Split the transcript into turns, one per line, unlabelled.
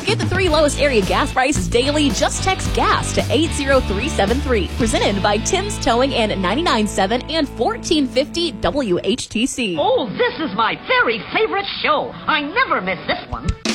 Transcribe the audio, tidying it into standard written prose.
Get the 3 lowest area gas prices daily. Just text GAS to 80373. Presented by Tim's Towing and 99.7 and 1450 WHTC.
Oh, this is my very favorite show. I never miss this one.